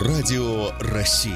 Радио России.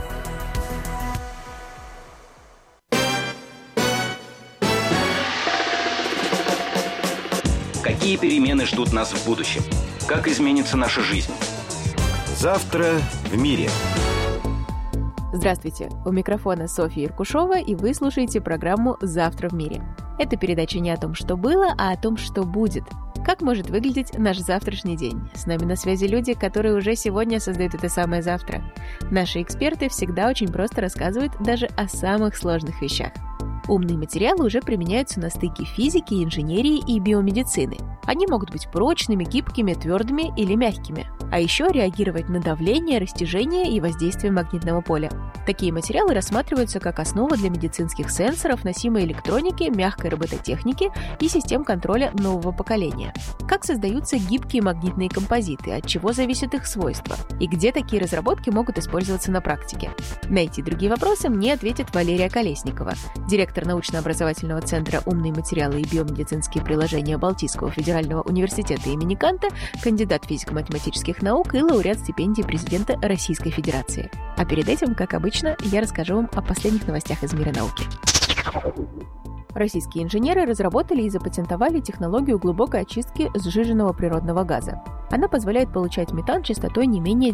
Какие перемены ждут нас в будущем? Как изменится наша жизнь? Завтра в мире. Здравствуйте, у микрофона Софья Иркушова, и вы слушаете программу «Завтра в мире». Это передача не о том, что было, а о том, что будет. Как может выглядеть наш завтрашний день? С нами на связи люди, которые уже сегодня создают это самое завтра. Наши эксперты всегда очень просто рассказывают даже о самых сложных вещах. Умные материалы уже применяются на стыке физики, инженерии и биомедицины. Они могут быть прочными, гибкими, твердыми или мягкими, а еще реагировать на давление, растяжение и воздействие магнитного поля. Такие материалы рассматриваются как основа для медицинских сенсоров, носимой электроники, мягкой робототехники и систем контроля нового поколения. Как создаются гибкие магнитные композиты, от чего зависят их свойства, и где такие разработки могут использоваться на практике? На эти и другие вопросы мне ответит Валерия Колесникова, директор научно-образовательного центра «Умные материалы и биомедицинские приложения» Балтийского федерального университета имени Канта, кандидат физико-математических наук и лауреат стипендии президента Российской Федерации. А перед этим, как обычно, я расскажу вам о последних новостях из мира науки. Российские инженеры разработали и запатентовали технологию глубокой очистки сжиженного природного газа. Она позволяет получать метан частотой не менее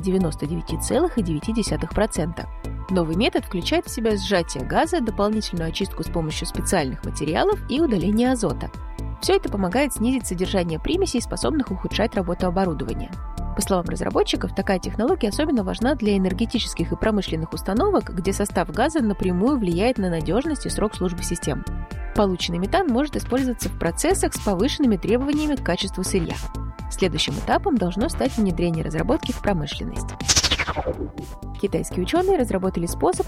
99,9%. Новый метод включает в себя сжатие газа, дополнительную очистку с помощью специальных материалов и удаление азота. Все это помогает снизить содержание примесей, способных ухудшать работу оборудования. По словам разработчиков, такая технология особенно важна для энергетических и промышленных установок, где состав газа напрямую влияет на надежность и срок службы систем. Полученный метан может использоваться в процессах с повышенными требованиями к качеству сырья. Следующим этапом должно стать внедрение разработки в промышленность. Китайские ученые разработали способ